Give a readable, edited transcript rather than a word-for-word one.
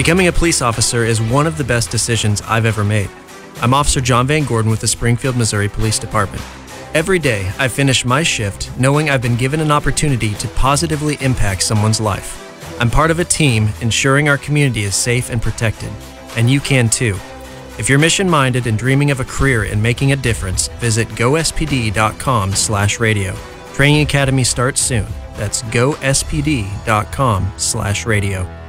Becoming a police officer is one of the best decisions I've ever made. I'm Officer John Van Gordon with the Springfield, Missouri Police Department. Every day, I finish my shift knowing I've been given an opportunity to positively impact someone's life. I'm part of a team ensuring our community is safe and protected, and you can too. If you're mission-minded and dreaming of a career in making a difference, visit gospd.com/radio. Training Academy starts soon. That's gospd.com/radio.